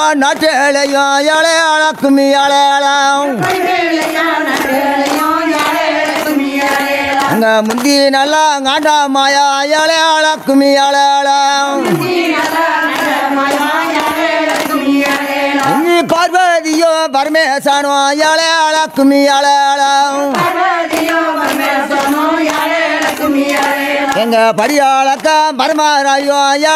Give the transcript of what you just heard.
நாட்டேலையும் இளையாள கும்மி இளையாளம் அங்க முந்தி நல்லா காண்டா மாயா இளையாள கும்மி இளையாளம் பார்வதியோ பரமேசனோ இளையாள கும்மி இளையாளம் எங்க படியாளக்க பரமாராயோ